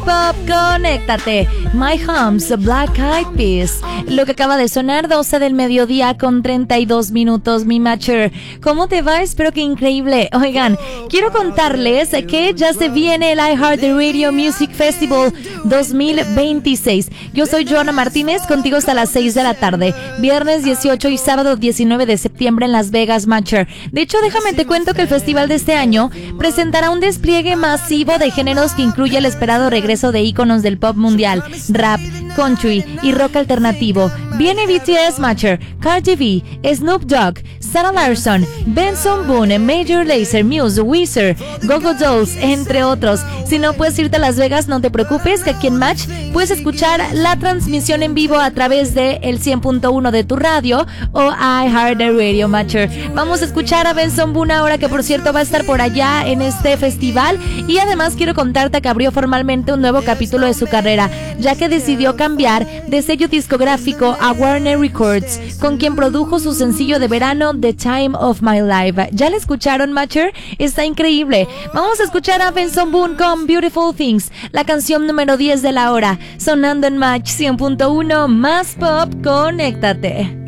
pop, conéctate. My Homes, Black Eyed Peas. Lo que acaba de sonar, 12 del mediodía con 32 minutos, mi matcher. ¿Cómo te va? Espero que increíble. Oigan, quiero contarles que ya se viene el iHeartRadio Music Festival 2026. Yo soy Joana Martínez, contigo hasta las 6 de la tarde. Viernes 18 y sábado 19 de septiembre en Las Vegas, matcher. De hecho, déjame te cuento que el festival de este año presentará un despliegue masivo de géneros que incluye el esperado regreso de íconos del pop mundial, rap, country y rock alternativo. Viene BTS, matcher, Cardi B, Snoop Dogg, Sarah Larsson, Benson Boone, Major Lazer, Muse, Weezer, Go-Go Dolls, entre otros. Si no puedes irte a Las Vegas, no te preocupes, que aquí en Match puedes escuchar la transmisión en vivo a través de el 100.1 de tu radio o iHeartRadio, matcher. Vamos a escuchar a Benson Boone ahora, que por cierto va a estar por allá en este festival, y además quiero contarte que abrió formalmente un nuevo capítulo de su carrera, ya que decidió cambiar de sello discográfico a Warner Records, con quien produjo su sencillo de verano The Time of My Life. ¿Ya la escucharon, matcher? Está increíble. Vamos a escuchar a Benson Boone con Beautiful Things, la canción número 10 de la hora, sonando en Match 100.1, más pop, conéctate.